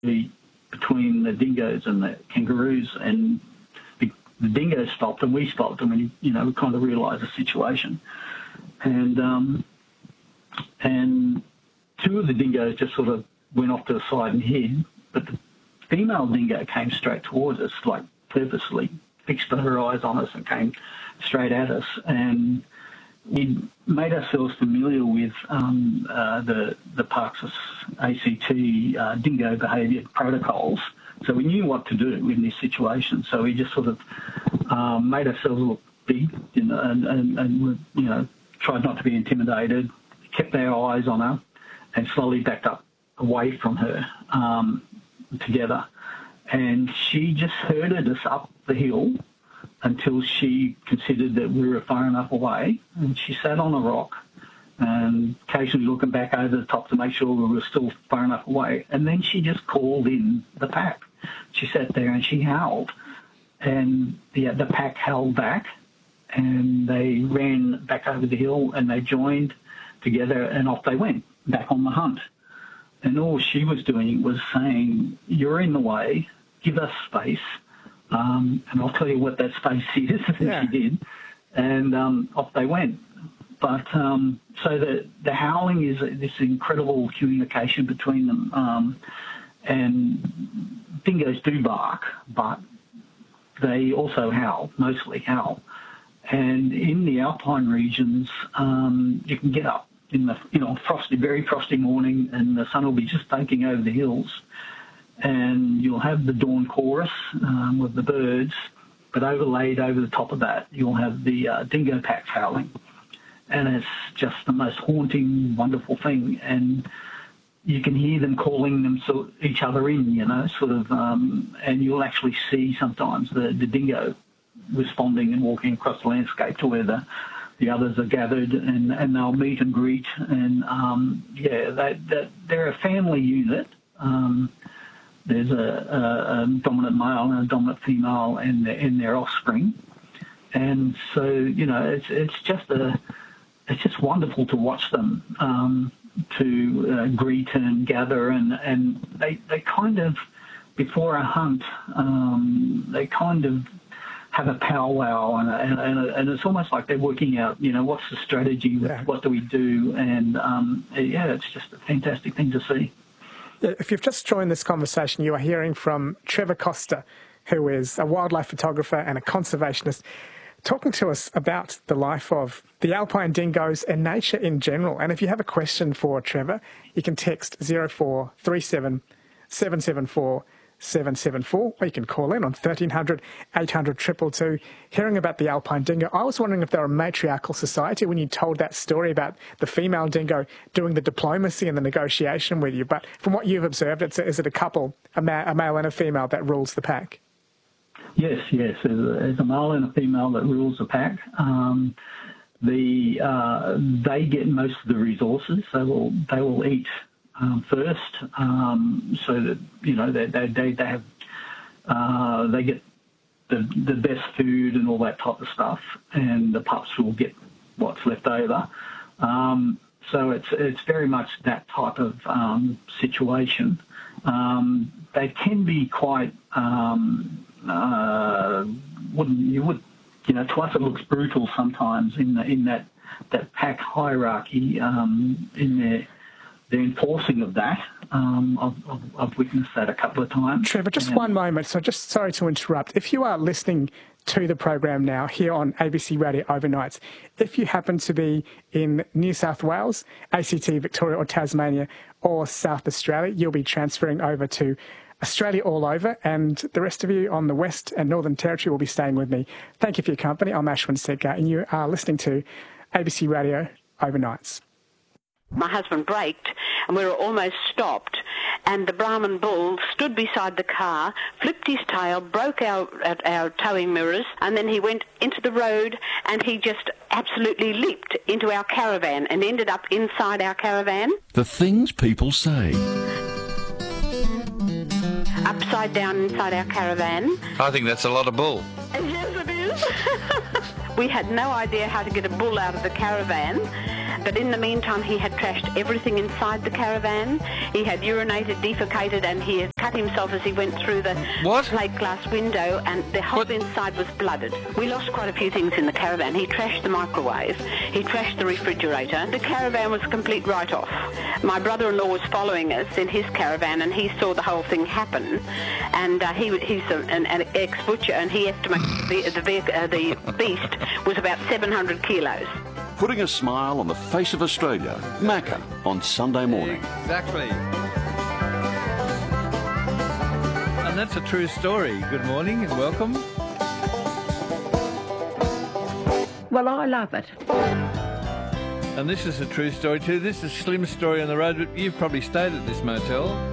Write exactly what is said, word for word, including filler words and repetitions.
between the dingoes and the kangaroos, and the, the dingoes stopped and we stopped, and we, you know, we kind of realised the situation. And um, and two of the dingoes just sort of went off to the side and hid, but the female dingo came straight towards us, like purposely fixed her eyes on us and came straight at us. And we made ourselves familiar with um, uh, the the park's A C T uh, dingo behaviour protocols, so we knew what to do in this situation. So we just sort of um, made ourselves look big, you know, and, and, and we, you know, tried not to be intimidated, kept our eyes on her, and slowly backed up away from her um, together. And she just herded us up the hill until she considered that we were far enough away, and she sat on a rock and occasionally looking back over the top to make sure we were still far enough away, and then she just called in the pack. She sat there and she howled, and the, the pack held back, and they ran back over the hill and they joined together and off they went, back on the hunt. And all she was doing was saying, "You're in the way, give us space." Um, and I'll tell you what that space is, and yeah. She did. And um, off they went. But um, so the, the howling is this incredible communication between them. Um, and dingoes do bark, but they also howl, mostly howl. And in the alpine regions, um, you can get up in the, you know, frosty, very frosty morning, and the sun will be just taking over the hills. And you'll have the dawn chorus um, with the birds, but overlaid over the top of that, you'll have the uh, dingo packs howling. And it's just the most haunting, wonderful thing. And you can hear them calling them so, each other in, you know, sort of, um, and you'll actually see sometimes the, the dingo responding and walking across the landscape to where the, the others are gathered, and, and they'll meet and greet. And, um, yeah, they, they, they're a family unit. Um, There's a, a, a dominant male and a dominant female and their, and their offspring. And so, you know, it's it's just a it's just wonderful to watch them, um, to uh, greet and gather, and, and they they kind of, before a hunt, um, they kind of have a powwow, and, and, and, and it's almost like they're working out, you know, what's the strategy, yeah. What do we do, and um, yeah, it's just a fantastic thing to see. If you've just joined this conversation, you are hearing from Trevor Coster, who is a wildlife photographer and a conservationist, talking to us about the life of the alpine dingoes and nature in general. And if you have a question for Trevor, you can text zero four three seven, seven seven four, seven seven four, or you can call in on thirteen hundred, eight hundred, two two two. Hearing about the alpine dingo, I was wondering if they're a matriarchal society when you told that story about the female dingo doing the diplomacy and the negotiation with you. But from what you've observed, it's, is it a couple, a, ma- a male and a female, that rules the pack? Yes, yes. There's a, there's a male and a female that rules the pack. Um, the uh, they get most of the resources. They will they will eat Um, first, um, so that, you know, they they they, they have uh, they get the the best food and all that type of stuff, and the pups will get what's left over. Um, so it's it's very much that type of um, situation. Um, they can be quite um, uh, wouldn't you would you know to us it looks brutal sometimes in the, in that that pack hierarchy um, in their. The enforcing of that, um, I've, I've, I've witnessed that a couple of times. Trevor, just and, one moment. So just sorry to interrupt. If you are listening to the program now here on A B C Radio Overnights, if you happen to be in New South Wales, A C T, Victoria or Tasmania or South Australia, you'll be transferring over to Australia all over, and the rest of you on the West and Northern Territory will be staying with me. Thank you for your company. I'm Ashwin Segar, and you are listening to A B C Radio Overnights. My husband braked and we were almost stopped, and the Brahman bull stood beside the car, flipped his tail, broke our, our towing mirrors, and then he went into the road and he just absolutely leaped into our caravan and ended up inside our caravan. The things people say. Upside down inside our caravan. I think that's a lot of bull. Yes, it is. We had no idea how to get a bull out of the caravan. But in the meantime, he had trashed everything inside the caravan. He had urinated, defecated, and he had cut himself as he went through the What? plate glass window, and the whole What? inside was blooded. We lost quite a few things in the caravan. He trashed the microwave. He trashed the refrigerator. The caravan was a complete write-off. My brother-in-law was following us in his caravan, and he saw the whole thing happen. And uh, he he's a, an, an ex-butcher, and he estimated the the, vehicle, uh, the beast was about seven hundred kilos. Putting a smile on the face of Australia, Macca on Sunday morning. Exactly. And that's a true story. Good morning and welcome. Well, I love it. And this is a true story too. This is Slim's story on the road, but you've probably stayed at this motel.